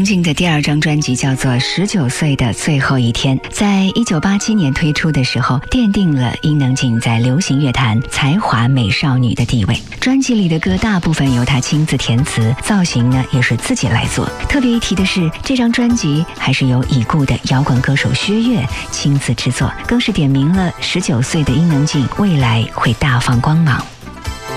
能静的第二张专辑叫做《19岁的最后一天》，在1987年推出的时候，奠定了伊能静在流行乐坛才华美少女的地位。专辑里的歌大部分由她亲自填词，造型呢也是自己来做。特别一提的是，这张专辑还是由已故的摇滚歌手薛岳亲自制作，更是点明了19岁的伊能静未来会大放光芒。